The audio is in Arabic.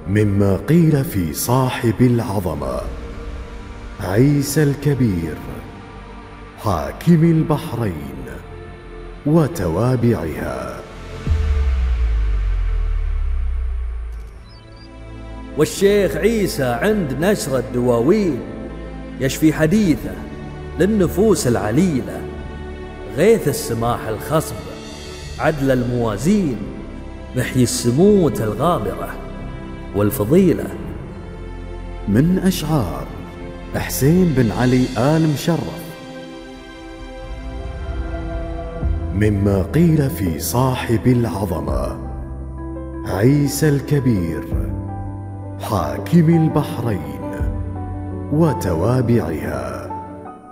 مما قيل في صاحب العظمة عيسى الكبير حاكم البحرين وتوابعها. والشيخ عيسى عند نشر الدواوين يشفي حديثه للنفوس العليلة، غيث السماح الخصب عدل الموازين، محيي السموت الغامرة والفضيلة. من أشعار حسين بن علي آل مشرف. مما قيل في صاحب العظمة عيسى الكبير حاكم البحرين وتوابعها.